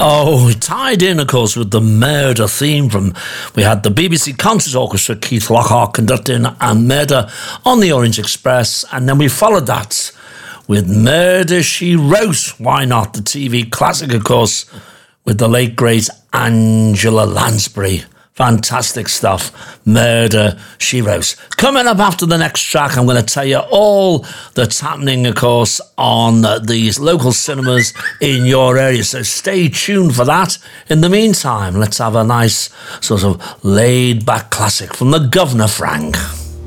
Oh, tied in, of course, with the murder theme from... We had the BBC Concert Orchestra, Keith Lockhart conducting a Murder on the Orient Express, and then we followed that with Murder, She Wrote. Why not? The TV classic, of course, with the late, great Angela Lansbury. Fantastic stuff. Murder, She Wrote. Coming up after the next track, I'm going to tell you all that's happening, of course, on these local cinemas in your area. So stay tuned for that. In the meantime, let's have a nice sort of laid-back classic from the Governor Frank.